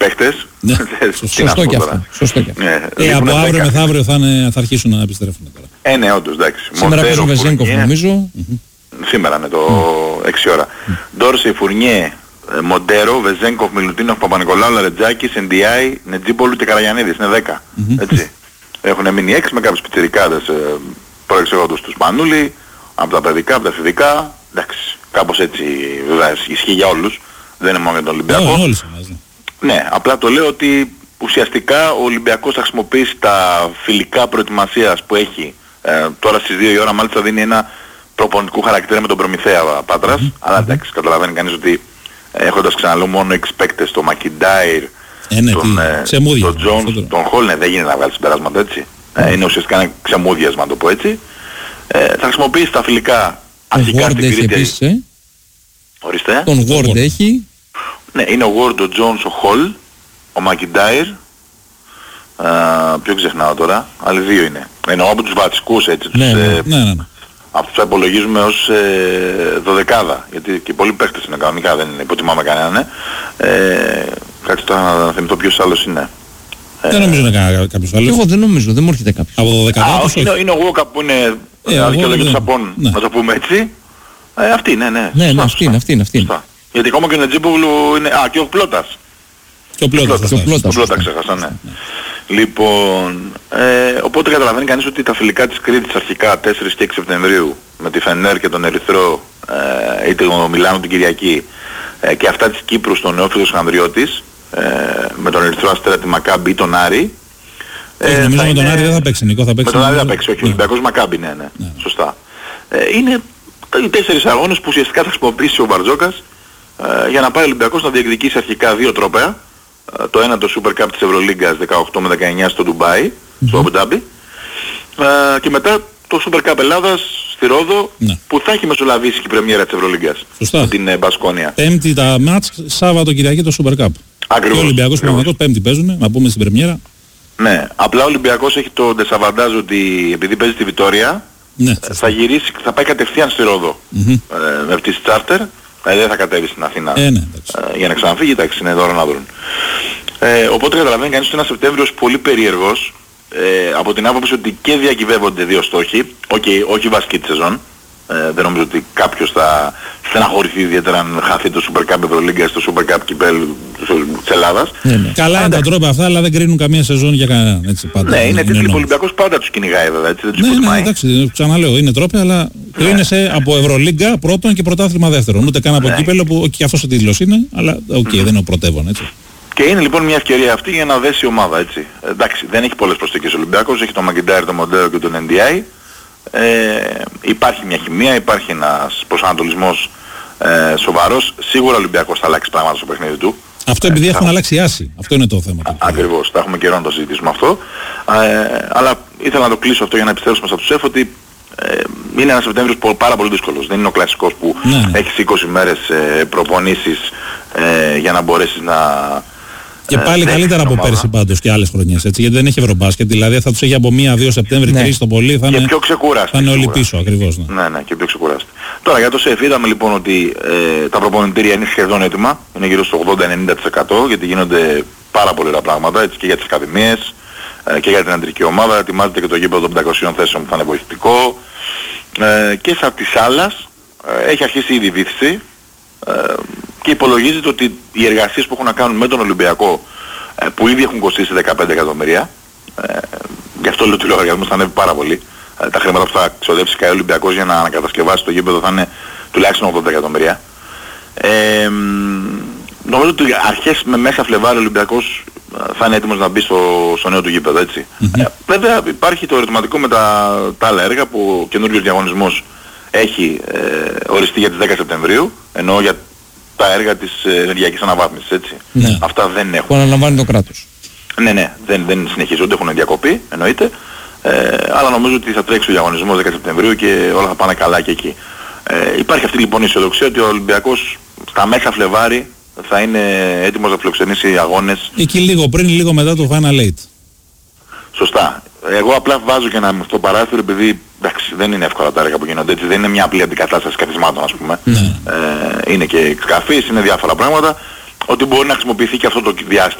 παίχτες. Ναι, σωστό και αυτό. Από αύριο μεθαύριο θα αρχίσουν να επιστρέφουν τώρα. Ναι, όντως, εντάξει. Σήμερα παίζουν Βεζένκοφ νομίζω. Σήμερα είναι το 6 ώρα. Ντόρσεϊ, Φουρνιέ, Μοντέρο, Βεζένκοφ, Μιλουτίνοφ, Παπα-Νικολάου, Λαρετζάκης, Εντιάι, Νετζίπολου και Καραγιαννίδης. Είναι 10. Έτσι. Έχουν μείνει 6 με κάποιους πιτσιρικάδες προεξεγόντως του Σπανούλη, από τα παιδικά, από τα εφηβικά. Εντάξει, κάπως έτσι βέβαια ισχύει για όλους. Δεν είναι μόνο για τον Ολυμπιακό. Ναι, απλά το λέω ότι ουσιαστικά ο Ολυμπιακός θα χρησιμοποιήσει τα φιλικά προετοιμασίας που έχει. Τώρα στις 2 η ώρα μάλιστα δίνει ένα προπονητικού χαρακτήρα με τον Προμηθέα Πάτρας. Αλλά εντάξει, καταλαβαίνει κανείς ότι έχοντας ξαναλέω μόνο εξπαίκτες, το Μακιντάιρ, τον Τζόνς, τον Χολ, δεν γίνεται να βγάλει συμπεράσματα έτσι. Είναι ουσιαστικά ένα ξεμούδιασμα, να το πω έτσι. Θα χρησιμοποιήσει τα φιλικά αρχικά στην Κρήτη. Ορίστε. Τον Ward έχει. Ναι, είναι ο Ward, ο Jones, ο Hall, ο Μακιντάιρ. Ποιο ξεχνάω τώρα, άλλοι 2 είναι. Εννοώ από τους βασικούς έτσι. Ναι. Αυτούς θα υπολογίζουμε ως 12, γιατί και πολλοί παίχτες είναι κανονικά, δεν υποτιμάμε κανέναν. Κάτσε τώρα να θυμηθώ ποιος άλλος είναι. Δεν νομίζω να κάποιος άλλος. Εγώ δεν νομίζω, δεν μου έρχεται κάποιος. Από 12 είναι ο Γουόκα που είναι αδικαιολόγητος του Σαπών, να το πούμε έτσι. Αυτή είναι, ναι. Ναι, αυτή είναι. Γιατί ακόμα και ο Νετζίπογλου είναι... και ο Πλώτας. Και ο Πλώτας ξέχασα, ναι. Λοιπόν, οπότε καταλαβαίνει κανείς ότι τα φιλικά της Κρήτης αρχικά 4 και 6 Σεπτεμβρίου με τη Φενέρ και τον Ερυθρό ή το Μιλάνο την Κυριακή και αυτά της Κύπρου στον Νεόφιλος Ανδριώτης με τον Ερυθρό Αστέρα, τη Μακάμπη ή τον Άρη. Νομίζω με τον Άρη δεν θα παίξει, Νικό, θα παίξει. Με τον Άρη θα παίξει, όχι, ο Ολυμπιακός Μακάμπη, ναι. Σωστά. Είναι οι 4 αγώνες που ουσιαστικά θα χρησιμοποιήσει ο Μπαρτζόκας για να πάει ο Ολυμπιακός να διεκδικήσει αρχικά 2 τρόπαια. Το ένα το Super Cup της Ευρωλίγκας 18 με 19 στο Ντουμπάι, στο Αμπου Ντάμπι, και μετά το Super Cup Ελλάδας στη Ρόδο, που θα έχει μεσολαβήσει και η πρεμιέρα της Ευρωλίγκας με την Μπασκόνια. Πέμπτη τα μάτς, Σάββατο Κυριακή το Super Cup. Ακριβώς. Και ο Ολυμπιακός πραγματικός Πέμπτη παίζουν, να πούμε στην πρεμιέρα. Ναι, απλά ο Ολυμπιακός έχει το ντεσαβαντάζ ότι επειδή παίζει στη Βιτόρια, θα πάει κατευθείαν στη Ρόδο με αυτή τη τσάρτερ. Δεν θα κατέβει στην Αθήνα για να ξαναφύγει, εντάξει, είναι δώρο να βρουν. Οπότε καταλαβαίνει κανείς ότι είναι ένας Σεπτέμβριος πολύ περίεργος, από την άποψη ότι και διακυβεύονται 2 στόχοι, όχι βασική τη σεζόν. Δεν νομίζω ότι κάποιος θα στεναχωρηθεί ιδιαίτερα αν χαθεί το Super Cup Ευρωλίγκας, το Super Cup Κυπέλλου της Ελλάδας. Καλά είναι τα τρόπια αυτά, αλλά δεν κρίνουν καμία σεζόν για κανέναν. Έτσι, πάντα. Ναι, είναι τίτλοι που ο Ολυμπιακός πάντα τους κυνηγάει βέβαια, έτσι, δεν τους υποτιμάει. Ναι, εντάξει, ξαναλέω, είναι τρόπια, αλλά κρίνεσαι από Ευρωλίγκα πρώτον και πρωτάθλημα δεύτερον. Ούτε καν από Κύπελλο που και αυτός ο τίτλος είναι, αλλά δεν είναι ο πρωτεύων, έτσι. Και είναι λοιπόν μια ευκαιρία αυτή για να δέσει η ομάδα, έτσι. Εντάξει, δεν έχει πολλές προσθήκες ο Ολυμπιακός, έχει τον Μακιντάιρ, τον Μοντέρο και τον NDI. Υπάρχει μια χημεία, υπάρχει ένας προσανατολισμός σοβαρός. Σίγουρα ο Ολυμπιακός θα αλλάξει πράγματα στο παιχνίδι του. Αυτό επειδή έχουν αλλάξει άση. Αυτό είναι το θέμα. Ακριβώς. Θα έχουμε καιρό να το συζητήσουμε αυτό. Αλλά ήθελα να το κλείσω αυτό για να επιστρέψουμε στα του ΣΕΦ ότι είναι ένας Σεπτέμβριος πάρα πολύ δύσκολος. Δεν είναι ο κλασικός που έχεις 20 μέρες προπονήσεις για να μπορέσεις να... Και πάλι καλύτερα από πέρσι πάντως και άλλες χρονιές, έτσι, γιατί δεν έχει Ευρωμπάσκετ, δηλαδή θα τους έχει από 1-2 Σεπτέμβρη, 3 το πολύ, θα είναι, πιο ξεκούραστη, θα είναι όλοι πίσω, ακριβώς. Ναι, και πιο ξεκούραστη. Τώρα για το ΣΕΦ είδαμε λοιπόν ότι τα προπονητήρια είναι σχεδόν έτοιμα, είναι γύρω στο 80-90%, γιατί γίνονται πάρα πολλά πράγματα, έτσι, και για τις ακαδημίες και για την αντρική ομάδα, ετοιμάζεται και το γήπεδο των 500 θέσεων που θα είναι βοηθητικό, και σαν της άλλας έχει αρχίσει ήδη η βήθηση. Και υπολογίζεται ότι οι εργασίες που έχουν να κάνουν με τον Ολυμπιακό, που ήδη έχουν κοστίσει 15 εκατομμύρια, γι' αυτό λέω ότι ο λογαριασμός θα ανέβει πάρα πολύ. Τα χρήματα που θα ξοδέψει ο Ολυμπιακός για να ανακατασκευάσει το γήπεδο θα είναι τουλάχιστον 80 εκατομμύρια. Νομίζω ότι αρχές με μέσα Φλεβάρι ο Ολυμπιακός θα είναι έτοιμος να μπει στο νέο του γήπεδο, έτσι. Βέβαια υπάρχει το ερωτηματικό με τα άλλα έργα που ο καινούριος διαγωνισμός έχει οριστεί για τις 10 Σεπτεμβρίου, ενώ για τα έργα της ενεργειακής αναβάθμισης, έτσι. Αυτά δεν έχουν. Που αναλαμβάνει το κράτος. Ναι, δεν συνεχίζονται, έχουν διακοπεί, εννοείται. Αλλά νομίζω ότι θα τρέξει ο διαγωνισμός 10 Σεπτεμβρίου και όλα θα πάνε καλά και εκεί. Υπάρχει αυτή λοιπόν η αισιοδοξία ότι ο Ολυμπιακός στα μέσα Φλεβάρι θα είναι έτοιμος να φιλοξενήσει αγώνες. Εκεί λίγο πριν, λίγο μετά το Final Eight. Σωστά. Εγώ απλά βάζω και ένα μυστό παράθυρο επειδή εντάξει, δεν είναι εύκολα τα έργα που γίνονται έτσι, δεν είναι μια απλή αντικατάσταση καθισμάτων, ας πούμε. Είναι και εξκαφής, είναι διάφορα πράγματα, ότι μπορεί να χρησιμοποιηθεί και αυτό το